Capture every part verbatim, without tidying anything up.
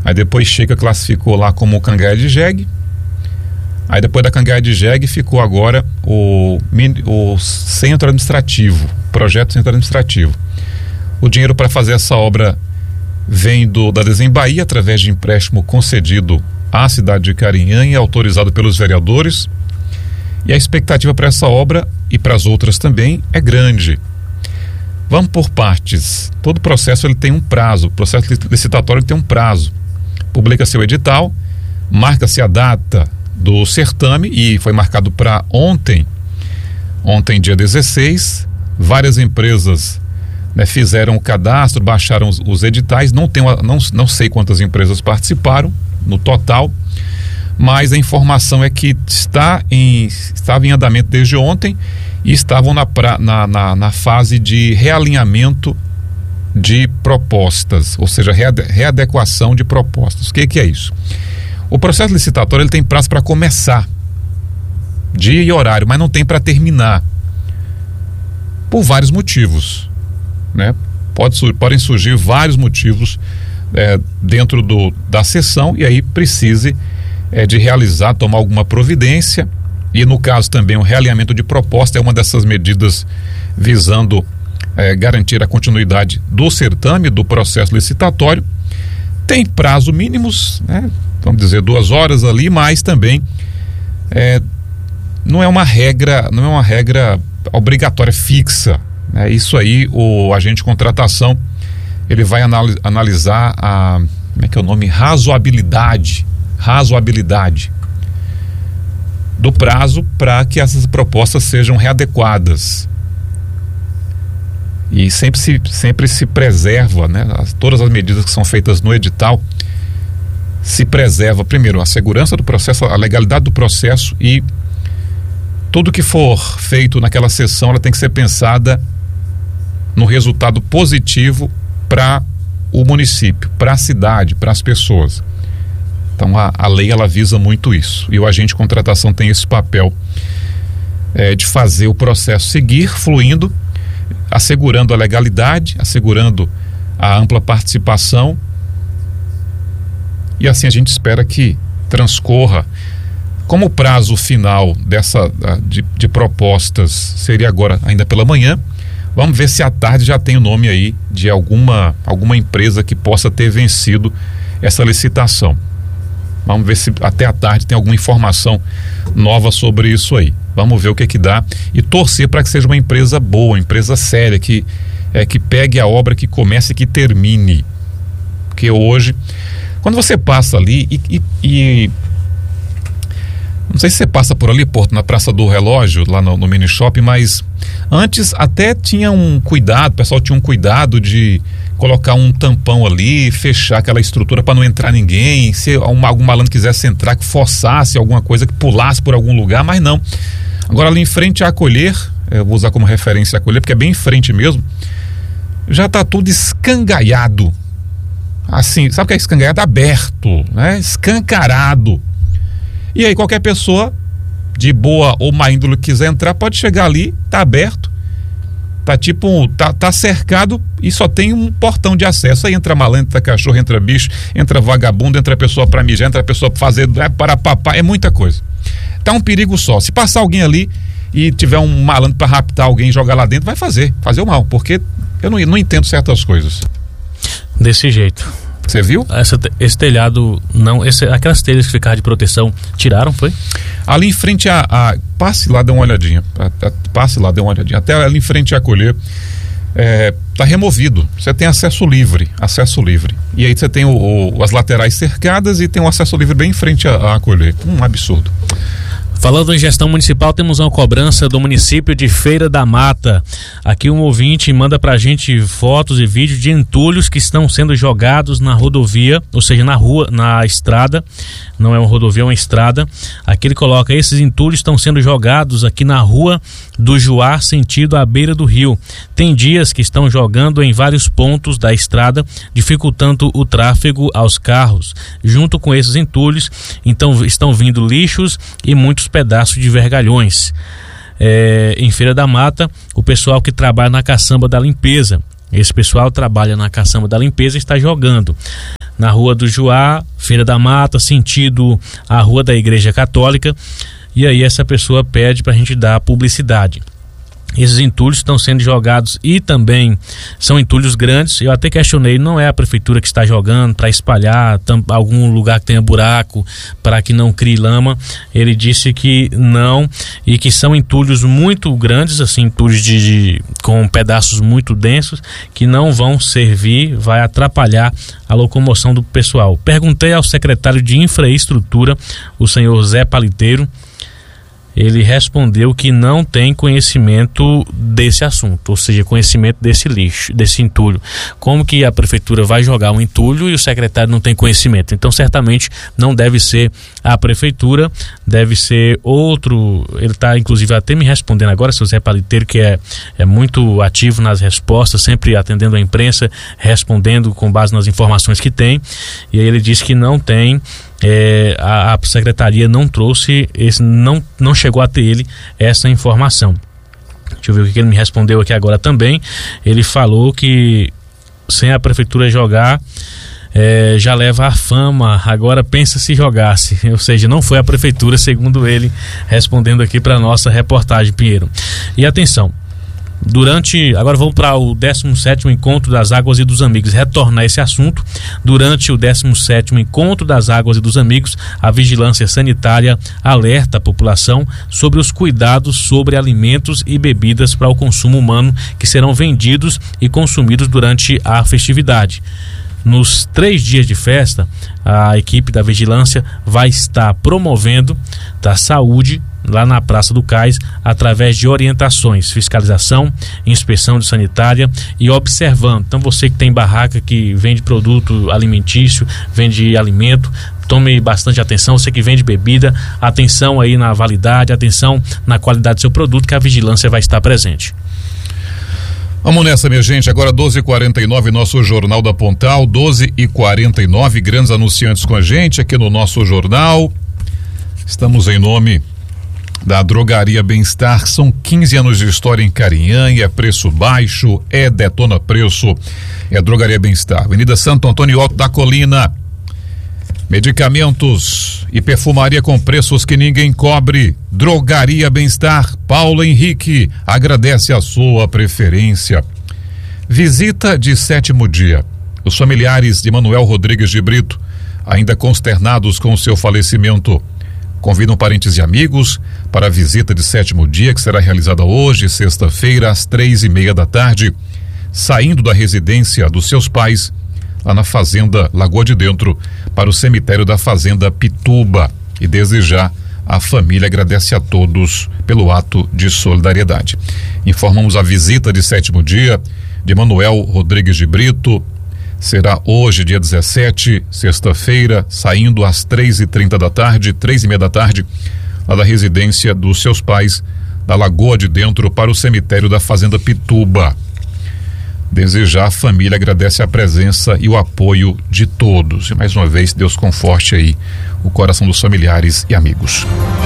Aí depois Checa classificou lá como Cangaia de Jegue. Aí depois da Cangaia de Jegue ficou agora o, o Centro Administrativo, Projeto Centro Administrativo. O dinheiro para fazer essa obra vem do, da Desembaía, através de empréstimo concedido à cidade de Carinhanha, autorizado pelos vereadores. E a expectativa para essa obra e para as outras também é grande. Vamos por partes. Todo processo ele tem um prazo, o processo licitatório tem um prazo. Publica-se o edital, marca-se a data do certame e foi marcado para ontem, ontem dia dezesseis, várias empresas, né, fizeram o cadastro, baixaram os, os editais, não, tem uma, não, não sei quantas empresas participaram no total, mas a informação é que está em, estava em andamento desde ontem e estavam na, pra, na, na, na fase de realinhamento de propostas, ou seja, reade, readequação de propostas. O que, que é isso? O processo licitatório ele tem prazo para começar, dia e horário, mas não tem para terminar, por vários motivos, né? Pode, podem surgir vários motivos é, dentro do, da sessão e aí precise é, de realizar, tomar alguma providência, e no caso também o realinhamento de proposta é uma dessas medidas visando é, garantir a continuidade do certame, do processo licitatório. Tem prazo mínimos, né? Vamos dizer duas horas ali, mas também é, não é uma regra, não é uma regra obrigatória fixa, né? Isso aí o agente de contratação ele vai anali- analisar a, como é que é o nome? Razoabilidade, razoabilidade do prazo para que essas propostas sejam readequadas. E sempre se, sempre se preserva, né? As, todas as medidas que são feitas no edital, se preserva primeiro a segurança do processo, a legalidade do processo, e tudo que for feito naquela sessão ela tem que ser pensada no resultado positivo para o município, para a cidade, para as pessoas. Então a, a lei ela visa muito isso, e o agente de contratação tem esse papel é, de fazer o processo seguir fluindo, assegurando a legalidade, assegurando a ampla participação, e assim a gente espera que transcorra. Como o prazo final dessa de, de propostas seria agora ainda pela manhã, vamos ver se à tarde já tem o nome aí de alguma, alguma empresa que possa ter vencido essa licitação. Vamos ver se até à tarde tem alguma informação nova sobre isso aí. Vamos ver o que que dá e torcer para que seja uma empresa boa, uma empresa séria, que, é, que pegue a obra, que comece e que termine. Porque hoje, quando você passa ali e, e, e não sei se você passa por ali, Porto, na Praça do Relógio, lá no, no mini shopping, mas antes até tinha um cuidado, o pessoal tinha um cuidado de colocar um tampão ali, fechar aquela estrutura para não entrar ninguém, se uma, algum malandro quisesse entrar, que forçasse alguma coisa, que pulasse por algum lugar, mas não. Agora ali em frente a Acolher, eu vou usar como referência a Acolher, porque é bem em frente mesmo, já está tudo escangaiado. Assim, sabe o que é escangaiado? Aberto, né? Escancarado. E aí qualquer pessoa de boa ou má índole que quiser entrar, pode chegar ali, tá aberto, tá tipo, tá, tá cercado e só tem um portão de acesso. Aí entra malandro, entra cachorro, entra bicho, entra vagabundo, entra pessoa pra mijar, entra pessoa pra fazer, é, para papai, é muita coisa. Tá um perigo só. Se passar alguém ali e tiver um malandro pra raptar alguém e jogar lá dentro, vai fazer, fazer o mal, porque eu não, não entendo certas coisas. Desse jeito. Você viu? Essa, esse telhado, não, esse, aquelas telhas que ficaram de proteção, tiraram, foi? Ali em frente a, a passe lá, dê uma olhadinha, a, a, passe lá, dê uma olhadinha, até ali em frente a Acolher, é, tá removido, você tem acesso livre, acesso livre, e aí você tem o, o, as laterais cercadas e tem um acesso livre bem em frente a, a Acolher, um absurdo. Falando em gestão municipal, temos uma cobrança do município de Feira da Mata. Aqui um ouvinte manda pra gente fotos e vídeos de entulhos que estão sendo jogados na rodovia, ou seja, na rua, na estrada. Não é uma rodovia, é uma estrada. Aqui ele coloca: esses entulhos estão sendo jogados aqui na rua do Juá, sentido à beira do rio. Tem dias que estão jogando em vários pontos da estrada, dificultando o tráfego aos carros. Junto com esses entulhos, então estão vindo lixos e muitos pedaços de vergalhões. É, em Feira da Mata, o pessoal que trabalha na caçamba da limpeza Esse pessoal trabalha na caçamba da limpeza e está jogando na Rua do Juá, Feira da Mata, sentido a Rua da Igreja Católica. E aí essa pessoa pede para a gente dar publicidade. Esses entulhos estão sendo jogados e também são entulhos grandes. Eu até questionei, não é a prefeitura que está jogando para espalhar tam, algum lugar que tenha buraco para que não crie lama. Ele disse que não, e que são entulhos muito grandes, assim, entulhos de, de, com pedaços muito densos, que não vão servir, vai atrapalhar a locomoção do pessoal. Perguntei ao secretário de Infraestrutura, o senhor Zé Paliteiro. Ele respondeu que não tem conhecimento desse assunto, ou seja, conhecimento desse lixo, desse entulho. Como que a prefeitura vai jogar um entulho e o secretário não tem conhecimento? Então, certamente não deve ser a prefeitura, deve ser outro. Ele está, inclusive, até me respondendo agora, seu Zé Paliteiro, que é, é muito ativo nas respostas, sempre atendendo a imprensa, respondendo com base nas informações que tem. E aí ele disse que não tem. É, a, a secretaria não trouxe, esse, não, não chegou a ter ele essa informação. Deixa eu ver o que ele me respondeu aqui agora também. Ele falou que sem a prefeitura jogar, é, já leva a fama, agora pensa se jogasse. Ou seja, não foi a prefeitura, segundo ele, respondendo aqui para nossa reportagem, Pinheiro. E atenção, durante, agora vamos para o décimo sétimo Encontro das Águas e dos Amigos, retornar esse assunto. Durante o décimo sétimo Encontro das Águas e dos Amigos, a Vigilância Sanitária alerta a população sobre os cuidados sobre alimentos e bebidas para o consumo humano que serão vendidos e consumidos durante a festividade. Nos três dias de festa, a equipe da vigilância vai estar promovendo a saúde lá na Praça do Cais, através de orientações, fiscalização, inspeção de sanitária e observando. Então, você que tem barraca que vende produto alimentício, vende alimento, tome bastante atenção. Você que vende bebida, atenção aí na validade, atenção na qualidade do seu produto, que a vigilância vai estar presente. Vamos nessa, minha gente, agora doze e quarenta e nove, nosso Jornal da Pontal, doze e quarenta e nove, grandes anunciantes com a gente aqui no nosso jornal. Estamos em nome da Drogaria Bem-Estar, são quinze anos de história em Carinhanha, é preço baixo, é detona preço, é Drogaria Bem-Estar, Avenida Santo Antônio Alto da Colina. Medicamentos e perfumaria com preços que ninguém cobre. Drogaria Bem-Estar. Paulo Henrique agradece a sua preferência. Visita de sétimo dia. Os familiares de Manuel Rodrigues de Brito, ainda consternados com o seu falecimento, convidam parentes e amigos para a visita de sétimo dia, que será realizada hoje, sexta-feira, às três e meia da tarde, saindo da residência dos seus pais, lá na Fazenda Lagoa de Dentro, para o cemitério da Fazenda Pituba. E desde já a família agradece a todos pelo ato de solidariedade. Informamos a visita de sétimo dia de Manuel Rodrigues de Brito. Será hoje, dia dezessete, sexta-feira, saindo às três e trinta da tarde, três e meia da tarde, lá da residência dos seus pais, da Lagoa de Dentro, para o cemitério da Fazenda Pituba. Desde já a família agradece a presença e o apoio de todos. E mais uma vez, Deus conforte aí o coração dos familiares e amigos.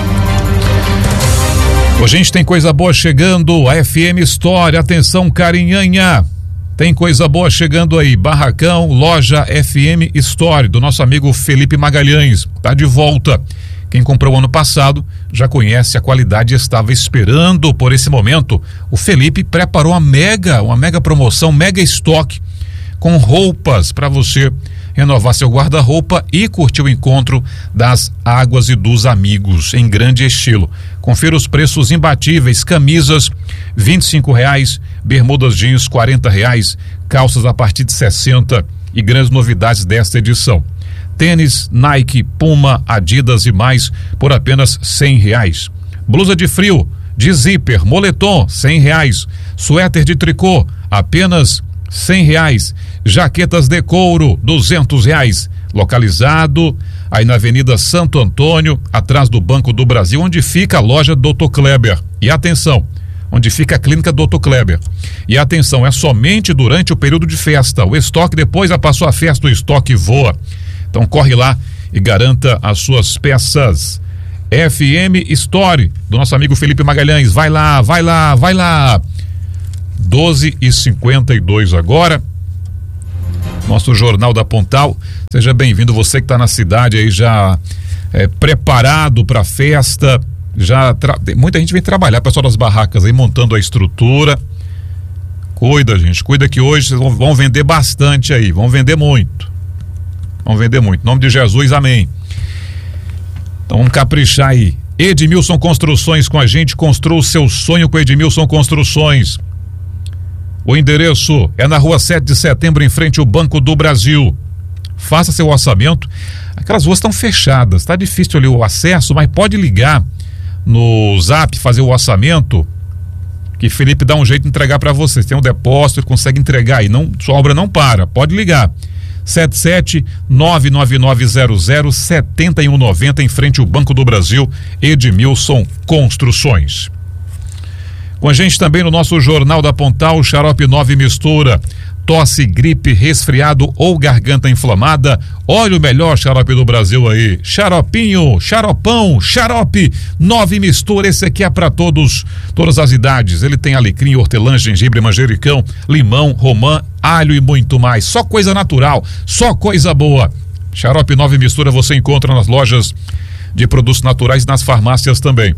Hoje a gente tem coisa boa chegando, a F M Store, atenção Carinhanha, tem coisa boa chegando aí, barracão, loja F M Store, do nosso amigo Felipe Magalhães, tá de volta. Quem comprou ano passado já conhece a qualidade e estava esperando por esse momento. O Felipe preparou uma mega, uma mega promoção, mega estoque com roupas para você renovar seu guarda-roupa e curtir o encontro das águas e dos amigos em grande estilo. Confira os preços imbatíveis: camisas vinte e cinco reais, bermudas jeans quarenta reais, calças a partir de sessenta e grandes novidades desta edição: tênis Nike, Puma, Adidas e mais por apenas cem reais. Blusa de frio, de zíper, moletom, cem reais. Suéter de tricô, apenas cem reais. Jaquetas de couro, duzentos reais. Localizado aí na Avenida Santo Antônio, atrás do Banco do Brasil, onde fica a loja doutor Kleber. E atenção, onde fica a clínica doutor Kleber. E atenção, é somente durante o período de festa. O estoque, depois já passou a festa, o estoque voa. Então corre lá e garanta as suas peças. F M Store, do nosso amigo Felipe Magalhães. Vai lá, vai lá, vai lá. doze e cinquenta e dois agora. Nosso Jornal da Pontal. Seja bem-vindo, você que está na cidade aí já é, preparado para a festa. Já tra... Muita gente vem trabalhar, pessoal das barracas aí montando a estrutura. Cuida, gente, cuida que hoje vocês vão, vão vender bastante aí, vão vender muito. Vão vender muito. Em nome de Jesus, amém. Então vamos caprichar aí. Edmilson Construções com a gente, construa o seu sonho com Edmilson Construções. O endereço é na rua sete de setembro, em frente ao Banco do Brasil. Faça seu orçamento. Aquelas ruas estão fechadas, tá difícil ali o acesso, mas pode ligar no Zap, fazer o orçamento, que Felipe dá um jeito de entregar para vocês. Tem um depósito, ele consegue entregar aí, não, sua obra não para, pode ligar. sete sete nove nove nove zero zero sete um nove zero, em frente ao Banco do Brasil, Edmilson Construções. Com a gente também no nosso Jornal da Pontal, Xarope nove Mistura. Tosse, gripe, resfriado ou garganta inflamada, olha o melhor xarope do Brasil aí. Xaropinho, xaropão, xarope nove Mistura. Esse aqui é para todos, todas as idades. Ele tem alecrim, hortelã, gengibre, manjericão, limão, romã, alho e muito mais. Só coisa natural, só coisa boa. Xarope nove Mistura você encontra nas lojas de produtos naturais e nas farmácias também.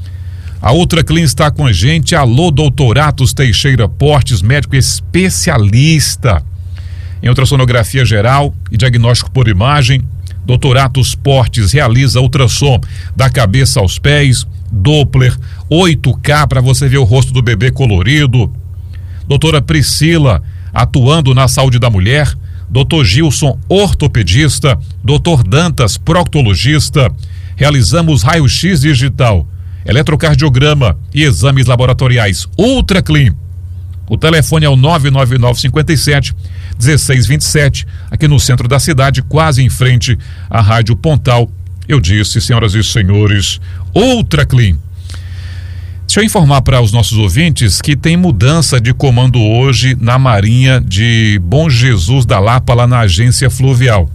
A Ultra Clean está com a gente. Alô, doutor Atos Teixeira Portes, médico especialista em ultrassonografia geral e diagnóstico por imagem. doutor Atos Portes realiza ultrassom da cabeça aos pés, Doppler, oito K para você ver o rosto do bebê colorido. Doutora Priscila, atuando na saúde da mulher. doutor Gilson, ortopedista. doutor Dantas, proctologista. Realizamos raio-x digital, eletrocardiograma e exames laboratoriais. Ultra Clean. O telefone é o nove nove nove cinco sete um seis dois sete, aqui no centro da cidade, quase em frente à Rádio Pontal. Eu disse, senhoras e senhores, Ultra Clean. Deixa eu informar para os nossos ouvintes que tem mudança de comando hoje na Marinha de Bom Jesus da Lapa, lá na Agência Fluvial.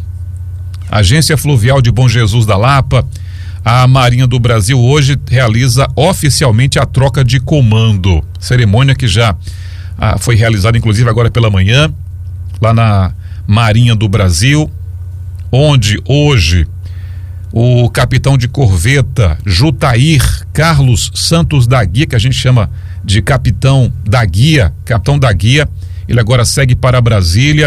Agência Fluvial de Bom Jesus da Lapa. A Marinha do Brasil hoje realiza oficialmente a troca de comando. Cerimônia que já ah, foi realizada, inclusive, agora pela manhã, lá na Marinha do Brasil, onde hoje o capitão de corveta Jutair Carlos Santos da Guia, que a gente chama de capitão da Guia, capitão da Guia, ele agora segue para Brasília.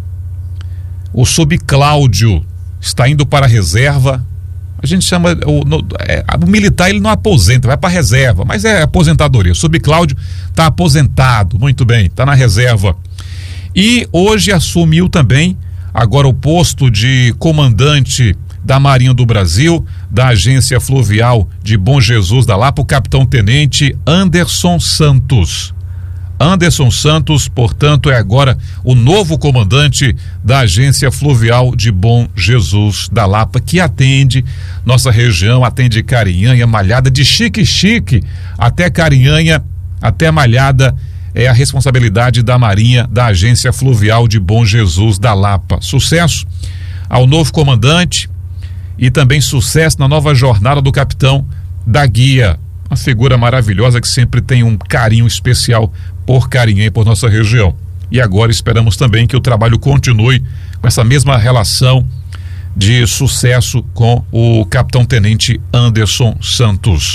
O subcláudio está indo para a reserva. A gente chama, o, no, é, o militar ele não aposenta, vai para reserva, mas é aposentadoria. O subcláudio está aposentado, muito bem, está na reserva. E hoje assumiu também agora o posto de comandante da Marinha do Brasil, da Agência Fluvial de Bom Jesus da Lapa, o capitão-tenente Anderson Santos. Anderson Santos, portanto, é agora o novo comandante da Agência Fluvial de Bom Jesus da Lapa, que atende nossa região, atende Carinhanha, Malhada, de Chique-Chique até Carinhanha, até Malhada, é a responsabilidade da Marinha, da Agência Fluvial de Bom Jesus da Lapa. Sucesso ao novo comandante e também sucesso na nova jornada do capitão da Guia, uma figura maravilhosa que sempre tem um carinho especial por Carinhanha e por nossa região. E agora esperamos também que o trabalho continue com essa mesma relação de sucesso com o capitão-tenente Anderson Santos.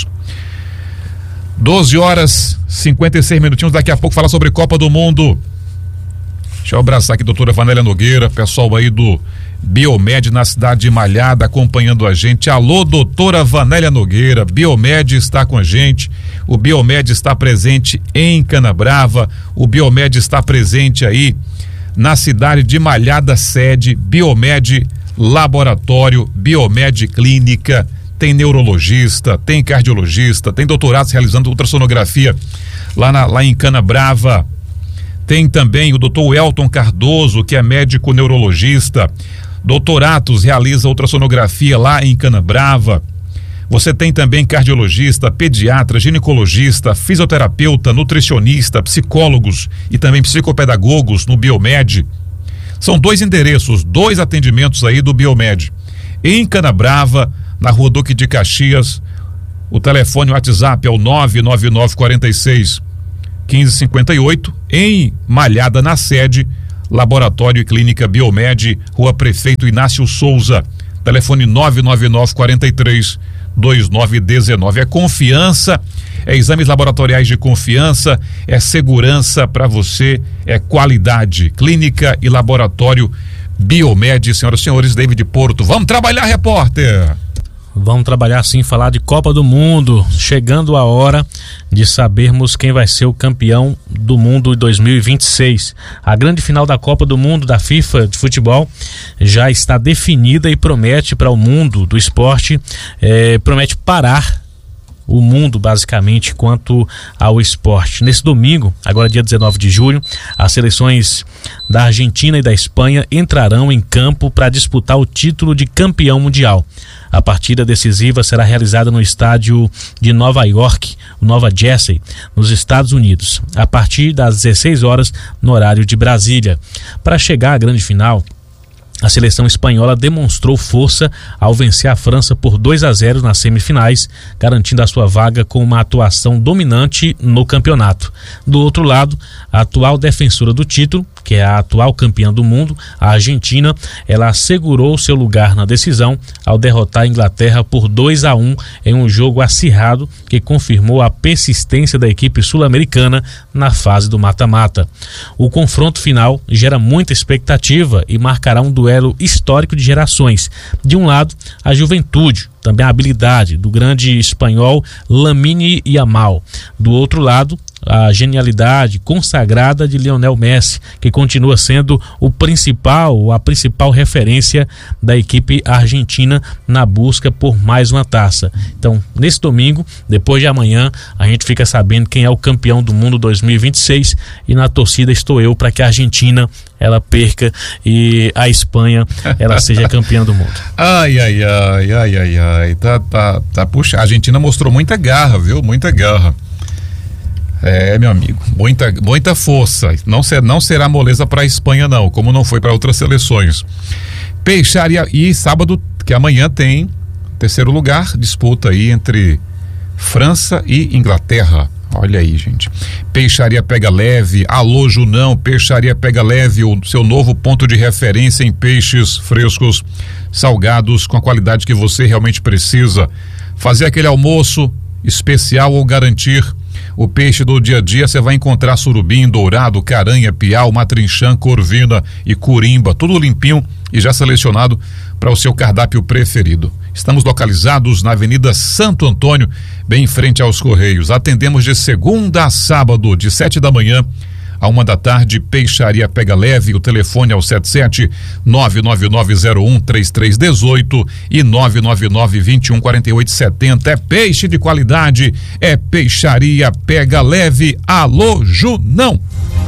doze horas, cinquenta e seis minutinhos, daqui a pouco falar sobre Copa do Mundo. Deixa eu abraçar aqui a doutora Vanélia Nogueira, pessoal aí do Biomed na cidade de Malhada acompanhando a gente. Alô, doutora Vanélia Nogueira, Biomed está com a gente, o Biomed está presente em Canabrava, o Biomed está presente aí na cidade de Malhada, sede, Biomed Laboratório, Biomed Clínica, tem neurologista, tem cardiologista, tem doutorados realizando ultrassonografia lá, na, lá em Canabrava. Tem também o doutor Elton Cardoso, que é médico neurologista. doutor Atos realiza ultrassonografia lá em Canabrava. Você tem também cardiologista, pediatra, ginecologista, fisioterapeuta, nutricionista, psicólogos e também psicopedagogos no Biomed. São dois endereços, dois atendimentos aí do Biomed. Em Canabrava, na Rua Duque de Caxias, o telefone, o WhatsApp é o nove nove nove quatro seis quinze cinquenta e oito, em Malhada, na sede, Laboratório e Clínica Biomed, Rua Prefeito Inácio Souza, telefone nove nove nove quatro três dois nove um nove. É confiança, é exames laboratoriais de confiança, é segurança para você, é qualidade. Clínica e Laboratório Biomed. Senhoras e senhores, David Porto, vamos trabalhar, repórter! Vamos trabalhar sim, falar de Copa do Mundo, chegando a hora de sabermos quem vai ser o campeão do mundo em dois mil e vinte e seis. A grande final da Copa do Mundo da FIFA de futebol já está definida e promete para o mundo do esporte, eh, promete parar o mundo basicamente quanto ao esporte. Nesse domingo, agora dia dezenove de julho, as seleções da Argentina e da Espanha entrarão em campo para disputar o título de campeão mundial. A partida decisiva será realizada no estádio de Nova York, Nova Jersey, nos Estados Unidos, a partir das dezesseis horas no horário de Brasília. Para chegar à grande final, a seleção espanhola demonstrou força ao vencer a França por dois a zero nas semifinais, garantindo a sua vaga com uma atuação dominante no campeonato. Do outro lado, a atual defensora do título, que é a atual campeã do mundo, a Argentina, ela assegurou seu lugar na decisão ao derrotar a Inglaterra por dois a um em um jogo acirrado que confirmou a persistência da equipe sul-americana na fase do mata-mata. O confronto final gera muita expectativa e marcará um duelo histórico de gerações. De um lado, a juventude, também a habilidade do grande espanhol Lamine Yamal. Do outro lado, a genialidade consagrada de Lionel Messi, que continua sendo o principal, a principal referência da equipe argentina na busca por mais uma taça. Então, nesse domingo, depois de amanhã, a gente fica sabendo quem é o campeão do mundo dois mil e vinte e seis, e na torcida estou eu para que a Argentina ela perca e a Espanha ela seja campeã do mundo. Ai, ai, ai, ai, ai, ai, tá, tá, tá, puxa, a Argentina mostrou muita garra, viu? Muita garra. É, meu amigo, muita, muita força. Não, ser, não será moleza para a Espanha, não, como não foi para outras seleções. Peixaria, e sábado, que amanhã tem terceiro lugar, disputa aí entre França e Inglaterra. Olha aí, gente. Peixaria Pega Leve, alô Junão, Peixaria Pega Leve, o seu novo ponto de referência em peixes frescos, salgados, com a qualidade que você realmente precisa. Fazer aquele almoço especial ou garantir o peixe do dia a dia, você vai encontrar surubim, dourado, caranha, piau, matrinchã, corvina e curimba, tudo limpinho e já selecionado para o seu cardápio preferido. Estamos localizados na Avenida Santo Antônio, bem em frente aos Correios. Atendemos de segunda a sábado, de sete da manhã a uma da tarde. Peixaria Pega Leve, o telefone é o sete sete nove nove nove zero um três três um oito e nove nove nove vinte e um quarenta e oito setenta. É peixe de qualidade, é Peixaria Pega Leve. Alô Junão.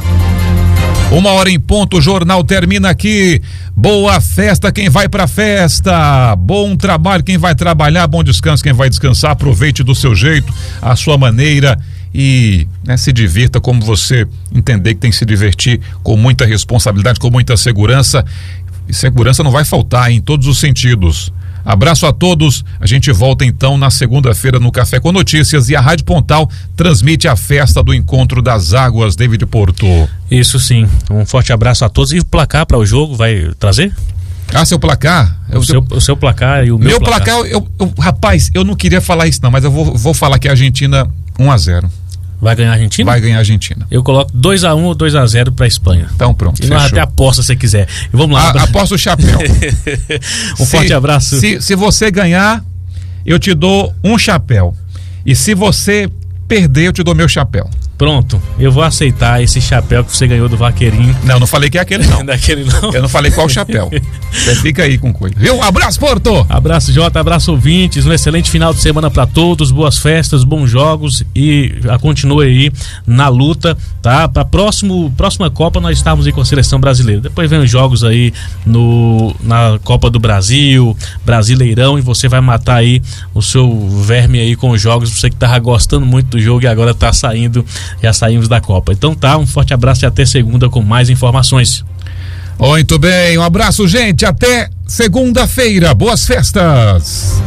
Uma hora em ponto, o jornal termina aqui. Boa festa quem vai pra festa, bom trabalho quem vai trabalhar, bom descanso quem vai descansar. Aproveite do seu jeito, a sua maneira e né, se divirta como você entender que tem que se divertir, com muita responsabilidade, com muita segurança. E segurança não vai faltar em todos os sentidos. Abraço a todos, a gente volta então na segunda-feira no Café com Notícias, e a Rádio Pontal transmite a festa do Encontro das Águas. David Porto. Isso sim, um forte abraço a todos. E o placar para o jogo vai trazer? Ah, seu placar? O, seu, o seu placar e o meu, meu placar. Meu placar, eu, eu, rapaz, eu não queria falar isso não, mas eu vou, vou falar que a Argentina um a zero. Vai ganhar a Argentina? Vai ganhar a Argentina. Eu coloco dois a um ou dois a zero pra Espanha. Então pronto, e nós até aposta se você quiser. E vamos lá. A, aposta o chapéu. um se, forte abraço. Se, se você ganhar, eu te dou um chapéu. E se você perder, eu te dou meu chapéu. Pronto, eu vou aceitar esse chapéu que você ganhou do Vaqueirinho. Não, não falei que é aquele não. Daquele não. Eu não falei qual chapéu. Você fica aí com coisa. Viu? Um abraço, Porto! Abraço, Jota, abraço, ouvintes. Um excelente final de semana pra todos. Boas festas, bons jogos e a continue aí na luta, tá? Pra próximo, próxima Copa nós estamos aí com a seleção brasileira. Depois vem os jogos aí no, na Copa do Brasil, Brasileirão, e você vai matar aí o seu verme aí com os jogos. Você que tava gostando muito do jogo e agora tá saindo. Já saímos da Copa. Então tá, um forte abraço e até segunda com mais informações. Muito bem, um abraço, gente, até segunda-feira. Boas festas.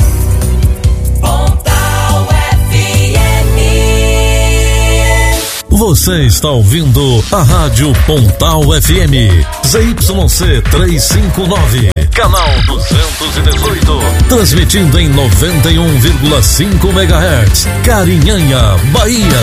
Pontal F M. Você está ouvindo a Rádio Pontal F M, Z Y C trezentos e cinquenta e nove, canal duzentos e dezoito, transmitindo em noventa e um vírgula cinco megahertz, Carinhanha, Bahia.